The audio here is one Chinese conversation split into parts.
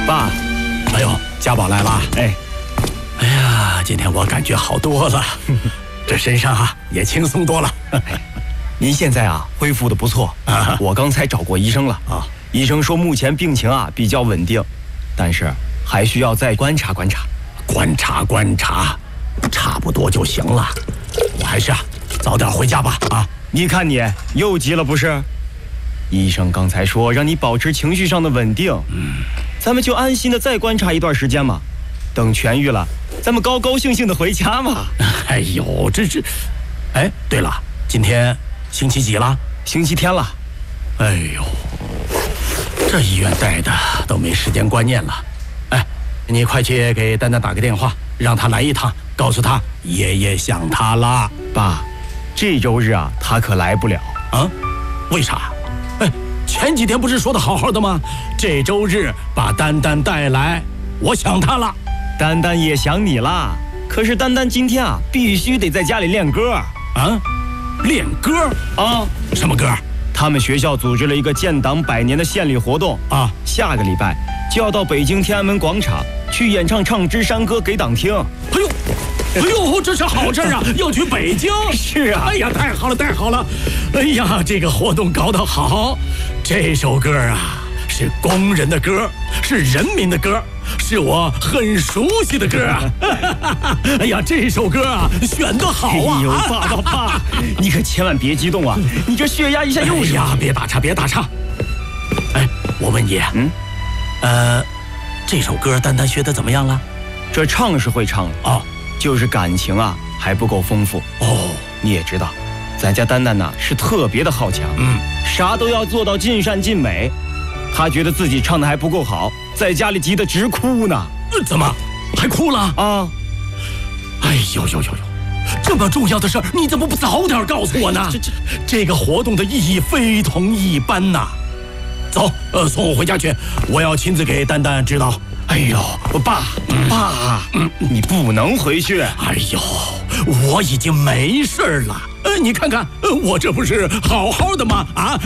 爸， 哎呦，家宝来了。哎呀，今天我感觉好多了，这身上啊也轻松多了。 您现在啊恢复的不错啊，我刚才找过医生了啊，医生说目前病情啊比较稳定，但是还需要再观察观察。 观察，差不多就行了。我还是啊早点回家吧啊！ 你看你又急了不是？医生刚才说让你保持情绪上的稳定，咱们就安心的再观察一段时间嘛，等痊愈了，咱们高高兴兴的回家嘛。 哎呦，这是，哎，对了，今天星期几了？ 星期天了。 哎呦，这医院待的都没时间观念了。哎，你快去给丹丹打个电话，让她来一趟，告诉她爷爷想她了。 爸，这周日啊，他可来不了啊？为啥？哎，前几天不是说的好好的吗？这周日把丹丹带来，我想她了。 丹丹也想你啦，可是丹丹今天啊，必须得在家里练歌啊。练歌啊？ 什么歌？ 他们学校组织了一个建党100年的献礼活动啊，下个礼拜就要到北京天安门广场去演唱《唱支山歌》给党听。 哎呦，这是好事啊！要去北京？ 是啊。 哎呀，太好了，太好了！哎呀，这个活动搞得好。这首歌啊，是工人的歌，是人民的歌，是我很熟悉的歌啊！哎呀，这首歌啊，选得好啊！ 哎呦，爸，你可千万别激动啊！你这血压一下又上。 哎呀，别打岔！哎，我问你，这首歌丹丹学得怎么样了？ 这唱是会唱了哦， 就是感情啊还不够丰富哦。 你也知道，咱家丹丹呐是特别的好强，啥都要做到尽善尽美。他觉得自己唱的还不够好，在家里急得直哭呢。 怎么还哭了啊？ 哎呦，这么重要的事儿，你怎么不早点告诉我呢？这个活动的意义非同一般呐！走，送我回家去，我要亲自给丹丹指导。 哎呦，爸，你不能回去。 哎呦，我已经没事了。你看看，我这不是好好的吗？啊！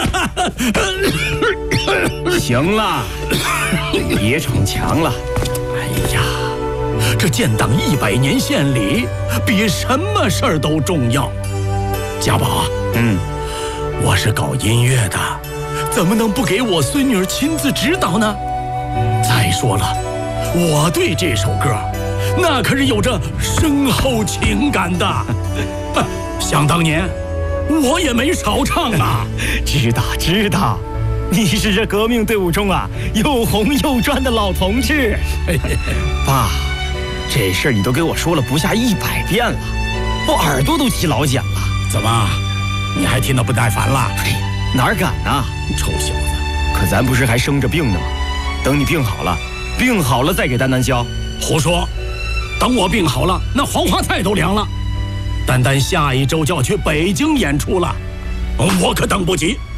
行了，别逞强了。 哎呀，这建党100年献礼比什么事儿都重要。家宝，我是搞音乐的，怎么能不给我孙女儿亲自指导呢？再说了，我对这首歌那可是有着深厚情感的。想当年我也没少唱啊。 知道，你是这革命队伍中啊又红又专的老同志。爸，这事儿你都给我说了不下100遍了，我耳朵都起老茧了。 怎么，你还听得不耐烦了？ 哪敢啊， 臭小子！ 可咱不是还生着病呢吗？等你病好了再给丹丹教。 胡说！等我病好了，那黄花菜都凉了。丹丹下一周就要去北京演出了，我可等不及。